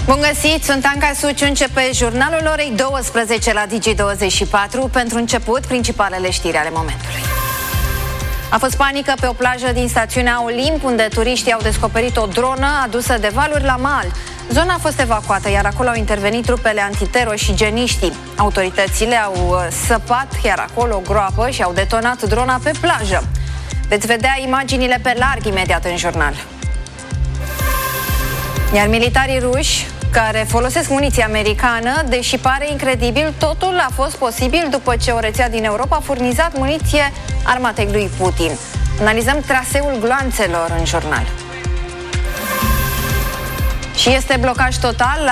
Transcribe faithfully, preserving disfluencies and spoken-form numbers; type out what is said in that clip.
Bun găsit, sunt Anca Suciu, începe jurnalul orei douăsprezece la Digi douăzeci și patru. Pentru început, principalele știri ale momentului. A fost panică pe o plajă din stațiunea Olimp, unde turiștii au descoperit o dronă adusă de valuri la mal. Zona a fost evacuată, iar acolo au intervenit trupele antitero și geniștii. Autoritățile au săpat chiar acolo o groapă și au detonat drona pe plajă. Veți vedea imaginile pe larg imediat în jurnal. Iar militarii ruși, care folosesc muniție americană, deși pare incredibil, totul a fost posibil după ce o rețea din Europa a furnizat muniție armatei lui Putin. Analizăm traseul gloanțelor în jurnal. Și este blocaj total la